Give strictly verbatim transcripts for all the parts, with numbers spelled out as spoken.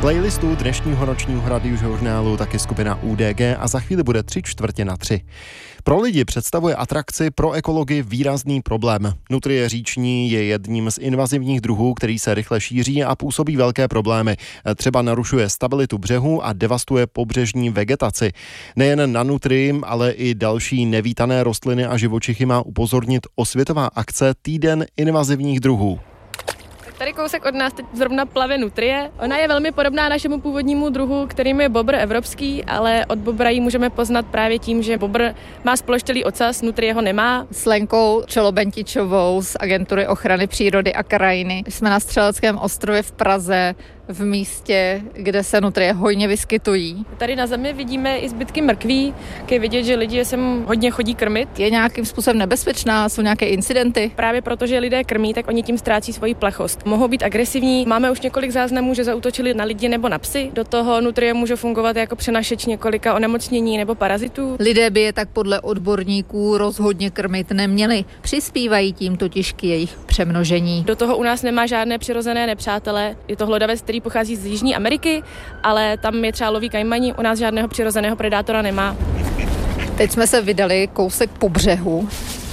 playlistu dnešního nočního radiožurnálu taky skupina U D G a za chvíli bude tři čtvrtě na tři. Pro lidi představuje atrakci, pro ekologii výrazný problém. Nutrie říční je jedním z invazivních druhů, který se rychle šíří a působí velké problémy. Třeba narušuje stabilitu břehu a devastuje pobřežní vegetaci. Nejen na nutrii, ale i další nevítané rostliny a živočichy má upozornit osvětová akce Týden invazivních druhů. Tady kousek od nás teď zrovna plave nutrie. Ona je velmi podobná našemu původnímu druhu, kterým je bobr evropský, ale od bobra ji můžeme poznat právě tím, že bobr má sploštělý ocas, nutrie ho nemá. S Lenkou Čolobentičovou z Agentury ochrany přírody a krajiny jsme na Střeleckém ostrově v Praze, v místě, kde se nutrie hojně vyskytují. Tady na zemi vidíme i zbytky mrkví, je vidět, že lidi sem hodně chodí krmit. Je nějakým způsobem nebezpečná, jsou nějaké incidenty? Právě protože lidé krmí, tak oni tím ztrácí svoji plechost. Mohou být agresivní. Máme už několik záznamů, že zaútočili na lidi nebo na psy. Do toho nutrie může fungovat jako přenašeč několika onemocnění nebo parazitů. Lidé by je tak podle odborníků rozhodně krmit neměli. Přispívají tím totiž k jejich přemnožení. Do toho u nás nemá žádné přirozené nepřátele. Je to hlodavec, který pochází z Jižní Ameriky, ale tam je třeba loví kajmani, u nás žádného přirozeného predátora nemá. Teď jsme se vydali kousek po břehu.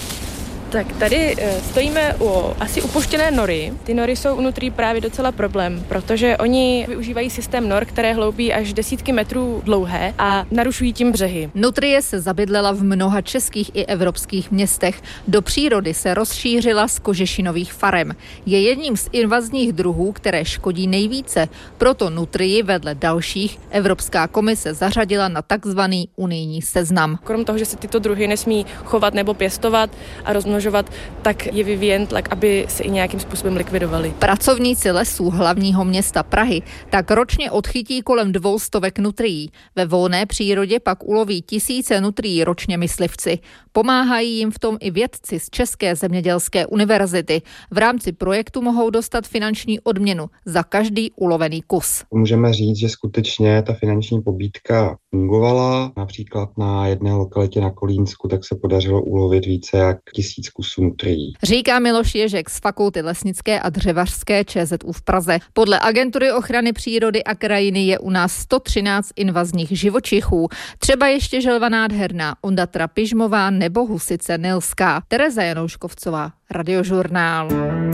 Tak tady stojíme u asi upuštěné nory. Ty nory jsou u nutrí právě docela problém, protože oni využívají systém nor, které hloubí až desítky metrů dlouhé a narušují tím břehy. Nutrie se zabydlela v mnoha českých i evropských městech. Do přírody se rozšířila z kožešinových farem. Je jedním z invazních druhů, které škodí nejvíce. Proto nutrii vedle dalších Evropská komise zařadila na takzvaný unijní seznam. Krom toho, že se tyto druhy nesmí chovat nebo pěstovat a rozmnožovat, tak je vyvíjen tlak, aby se i nějakým způsobem likvidovali. Pracovníci lesů hlavního města Prahy tak ročně odchytí kolem dvou stovek nutrií. Ve volné přírodě pak uloví tisíce nutrií ročně myslivci. Pomáhají jim v tom i vědci z České zemědělské univerzity. V rámci projektu mohou dostat finanční odměnu za každý ulovený kus. Můžeme říct, že skutečně ta finanční pobídka fungovala. Například na jedné lokalitě na Kolínsku tak se podařilo ulovit více jak tisíc kusů nutrií. Říká Miloš Ježek z Fakulty lesnické a dřevařské ČZÚ v Praze. Podle Agentury ochrany přírody a krajiny je u nás sto třináct invazních živočichů. Třeba ještě želva nádherná, ondatra pyžmová nebo husice nilská. Tereza Janouškovcová, Radiožurnál.